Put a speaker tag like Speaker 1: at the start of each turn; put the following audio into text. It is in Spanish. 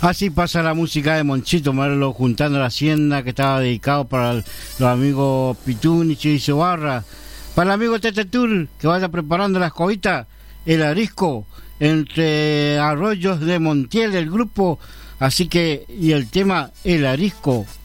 Speaker 1: Así pasa la música de Monchito Merlo, juntando la hacienda, que estaba dedicado para los amigos Pitún y Chirizo Barra. Para el amigo Tete Tour, que vaya preparando la escobita, el arisco, entre arroyos de Montiel, el grupo. Así que, y el tema El Arisco.